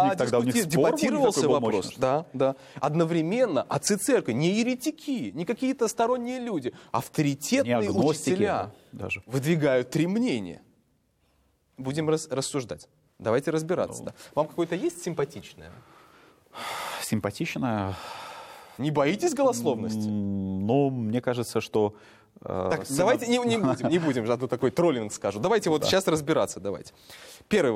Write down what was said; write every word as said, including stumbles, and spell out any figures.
да, них тогда у них дискути- спор был дебатировался такой был вопрос. мощный? Да, да. Одновременно отцы церкви, не еретики, не какие-то сторонние люди, авторитетные Не агностики, учителя да, даже. выдвигают три мнения. Будем рас- рассуждать. Давайте разбираться. Ну. Да. Вам какое-то есть симпатичное? Симпатичная. Не боитесь голословности? Но мне кажется, что... э, Так, сына- давайте не, не будем, не будем, а то такой троллинг скажу. Давайте вот сейчас разбираться, давайте. Первый